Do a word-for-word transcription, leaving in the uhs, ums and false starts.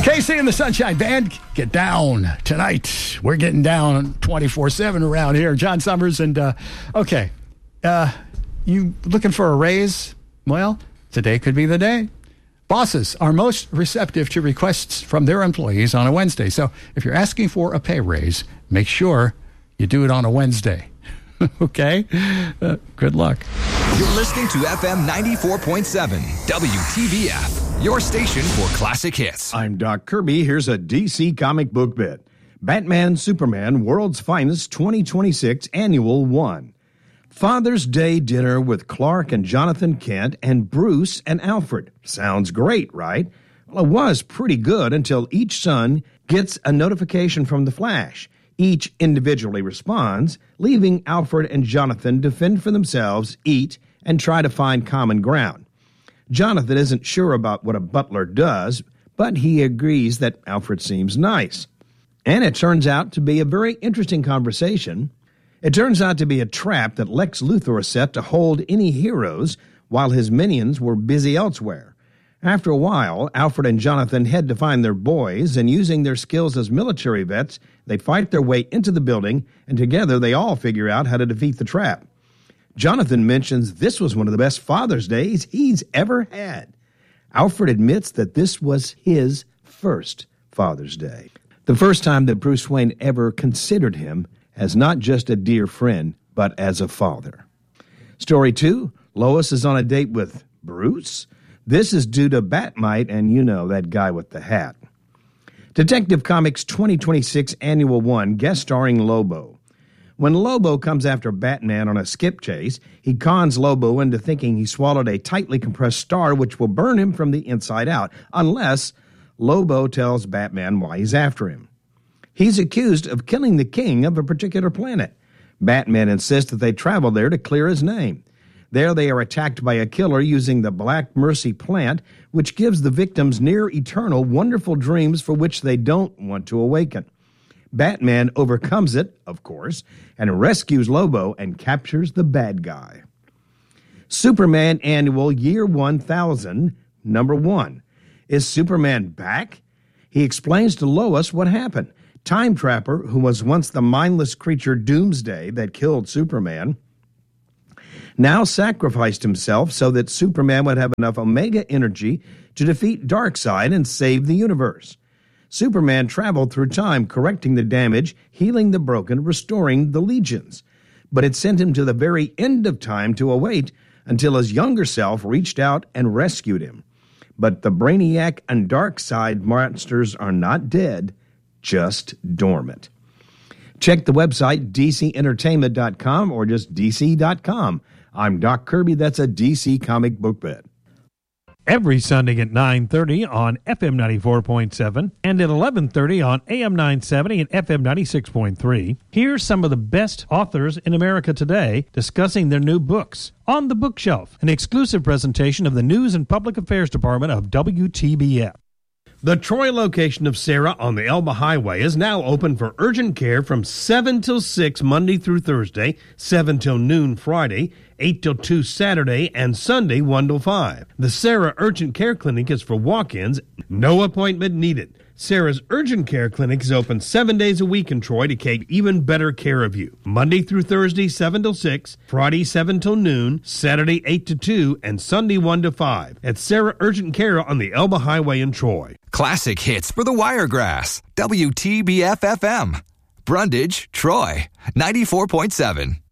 K C and the Sunshine Band, get down tonight. We're getting down twenty-four seven around here. John Summers and, uh, okay, uh, you looking for a raise? Well, today could be the day. Bosses are most receptive to requests from their employees on a Wednesday. So if you're asking for a pay raise, make sure you do it on a Wednesday. Okay? Uh, good luck. You're listening to F M ninety-four point seven, W T B F, your station for classic hits. I'm Doc Kirby. Here's a D C comic book bit. Batman Superman World's Finest twenty twenty-six Annual one. Father's Day dinner with Clark and Jonathan Kent and Bruce and Alfred. Sounds great, right? Well, it was pretty good until each son gets a notification from the Flash. Each individually responds, leaving Alfred and Jonathan to fend for themselves, eat, and try to find common ground. Jonathan isn't sure about what a butler does, but he agrees that Alfred seems nice. And it turns out to be a very interesting conversation. It turns out to be a trap that Lex Luthor set to hold any heroes while his minions were busy elsewhere. After a while, Alfred and Jonathan head to find their boys, and using their skills as military vets, they fight their way into the building, and together they all figure out how to defeat the trap. Jonathan mentions this was one of the best Father's Days he's ever had. Alfred admits that this was his first Father's Day. The first time that Bruce Wayne ever considered him as not just a dear friend, but as a father. Story two, Lois is on a date with Bruce. This is due to Batmite and, you know, that guy with the hat. Detective Comics twenty twenty-six Annual one, guest starring Lobo. When Lobo comes after Batman on a skip chase, he cons Lobo into thinking he swallowed a tightly compressed star which will burn him from the inside out, unless Lobo tells Batman why he's after him. He's accused of killing the king of a particular planet. Batman insists that they travel there to clear his name. There they are attacked by a killer using the Black Mercy plant, which gives the victims near-eternal, wonderful dreams for which they don't want to awaken. Batman overcomes it, of course, and rescues Lobo and captures the bad guy. Superman Annual Year one thousand, Number one. Is Superman back? He explains to Lois what happened. Time Trapper, who was once the mindless creature Doomsday that killed Superman, now sacrificed himself so that Superman would have enough Omega energy to defeat Darkseid and save the universe. Superman traveled through time, correcting the damage, healing the broken, restoring the legions. But it sent him to the very end of time to await until his younger self reached out and rescued him. But the Brainiac and Darkseid monsters are not dead, just dormant. Check the website d c entertainment dot com or just d c dot com. I'm Doc Kirby. That's a D C comic book bit. Every Sunday at nine thirty on F M ninety-four point seven and at eleven thirty on A M nine seventy and F M ninety-six point three, here's some of the best authors in America today discussing their new books. On the Bookshelf, an exclusive presentation of the News and Public Affairs Department of W T B F. The Troy location of Sarah on the Elba Highway is now open for urgent care from seven till six Monday through Thursday, seven till noon Friday, eight till two Saturday, and Sunday one till five. The Sarah Urgent Care Clinic is for walk-ins, no appointment needed. Sarah's Urgent Care Clinic is open seven days a week in Troy to take even better care of you. Monday through Thursday, seven till six, Friday, seven till noon, Saturday, eight to two, and Sunday, one to five. At Sarah Urgent Care on the Elba Highway in Troy. Classic hits for the Wiregrass. W T B F F M. Brundage, Troy. ninety-four point seven.